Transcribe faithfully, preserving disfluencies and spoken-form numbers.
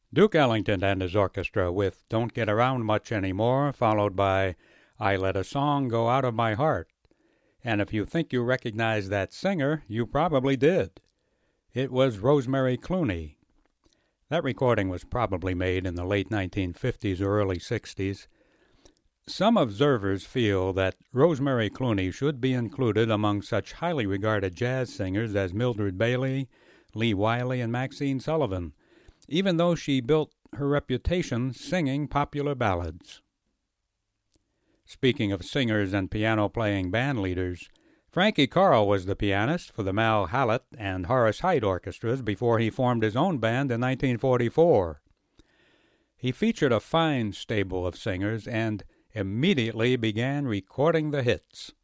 Duke Ellington and his orchestra with Don't Get Around Much Anymore, followed by I Let a Song Go Out of My Heart. And if you think you recognize that singer, you probably did. It was Rosemary Clooney. That recording was probably made in the late nineteen fifties or early sixties. Some observers feel that Rosemary Clooney should be included among such highly regarded jazz singers as Mildred Bailey, Lee Wiley, and Maxine Sullivan, even though she built her reputation singing popular ballads. Speaking of singers and piano-playing band leaders, Frankie Carl was the pianist for the Mal Hallett and Horace Heidt orchestras before he formed his own band in nineteen forty-four. He featured a fine stable of singers and immediately began recording the hits.